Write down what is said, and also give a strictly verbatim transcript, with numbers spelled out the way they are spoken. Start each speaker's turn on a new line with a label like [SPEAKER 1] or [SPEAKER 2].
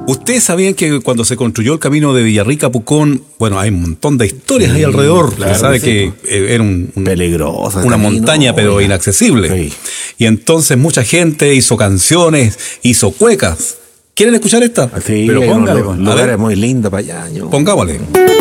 [SPEAKER 1] Ustedes sabían que cuando se construyó el camino de Villarrica a Pucón, bueno, hay un montón de historias sí, ahí alrededor. Claro, se sabe que, sí, que era un, un,
[SPEAKER 2] peligrosa,
[SPEAKER 1] una camino, montaña, pero oiga, inaccesible. Sí. Y entonces mucha gente hizo canciones, hizo cuecas. ¿Quieren escuchar esta?
[SPEAKER 2] Sí,
[SPEAKER 1] pero póngale.
[SPEAKER 2] Un lugar muy lindo para allá. Yo.
[SPEAKER 1] Pongámosle.